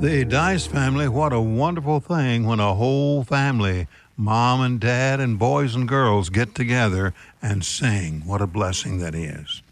The Dice family, what a wonderful thing when a whole family, mom and dad and boys and girls, get together and sing. What a blessing that is.